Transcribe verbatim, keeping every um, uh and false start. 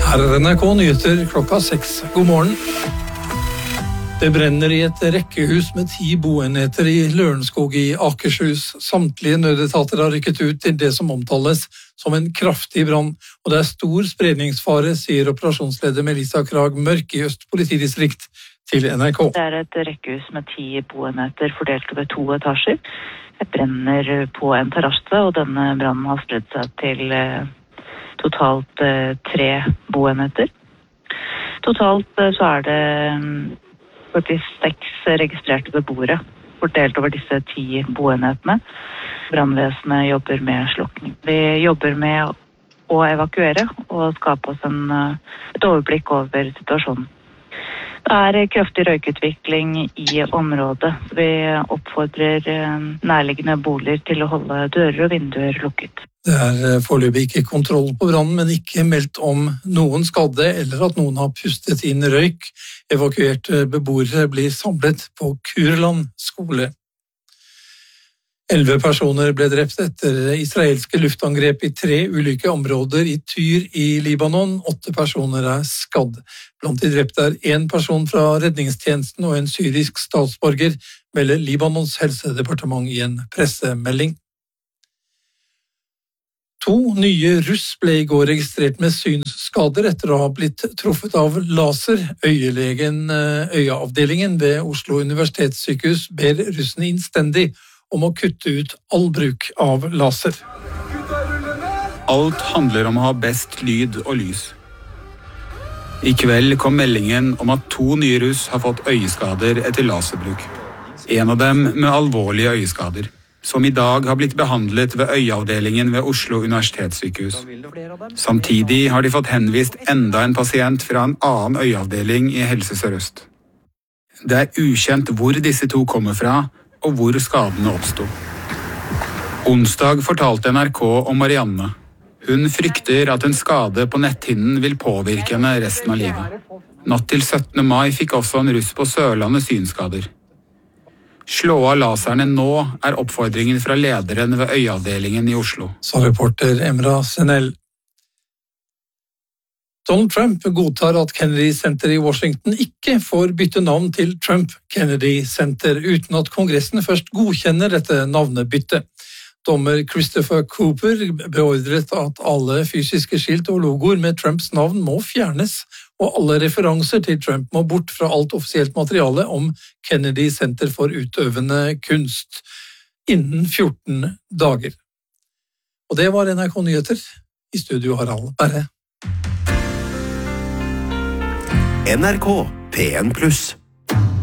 Her er N R K Nyheter klokka seks. God morgen. Det brenner i et rekkehus med ti boenheter i Lørenskog i Akershus. Samtlige nødetater har rykket ut til det som omtales som en kraftig brann, og det er stor spredningsfare, sier operasjonsleder Melissa Krag Mørk i Øst politidistrikt til N R K. Det er et rekkehus med ti boenheter fordelt over to etasjer. Det brenner på en terrasse, og denne brannen har spredd seg til eh, totalt eh, tre boenheter. Totalt eh, så er det førtiseks registrerte beboere fordelt over disse ti boenhetene. Brannvesenet jobber med slukking. Vi jobber med å evakuere og skape oss en, et overblikk over situasjonen. Det er kraftig røykutvikling i området. Vi oppfordrer nærliggende boliger til å holde dører og vinduer lukket. Det er foreløpig ikke kontroll på brannen, men ikke meldt om noen skadde eller at noen har pustet inn røyk. Evakuerte beboere blir samlet på Kurland skole. Elleve personer ble drept etter israelske luftangrep i tre ulike områder i Tyr i Libanon. Åtte personer er skadd. Blant de drepte er en person fra redningstjenesten og en syrisk statsborger, melder Libanons helsedepartement i en pressemelding. To nye russ ble i går registrert med synsskader etter å ha blitt truffet av laser. Øyelegen Øyeavdelingen ved Oslo universitetssykehus ber russene innstendig om å kutte ut all bruk av laser. Alt handler om å ha best lyd og lys. I kveld kom meldingen om at to nye russ har fått øyeskader etter laserbruk. En av dem med alvorlige øyeskader, som i dag har blitt behandlet ved Øyeavdelingen ved Oslo universitetssykehus. Samtidig har de fått henvist enda en pasient fra en annen øyeavdeling i Helse Sør-Øst. Det er ukjent hvor disse to kommer fra, og hvor skadene oppstod. Onsdag fortalte N R K om Marianne. Hun frykter at en skade på netthinnen vil påvirke henne resten av livet. Natt til syttende mai fikk også en russ på Sørlandet synskader. Slå av laserne nå er oppfordringen fra lederen ved Øyeavdelingen i Oslo. Så reporter Emra Senel. Donald Trump godtar at Kennedy Center i Washington ikke får bytte navn til Trump Kennedy Center, uten at Kongressen først godkjenner dette navnebyttet. Dommer Christopher Cooper beordret at alle fysiske skilt og logoer med Trumps navn må fjernes, og alle referanser til Trump må bort fra alt offisielt materiale om Kennedy Center for utøvende kunst innen fjorten dager. Og det var N R K Nyheter. I studio Harald Berre. N R K P en pluss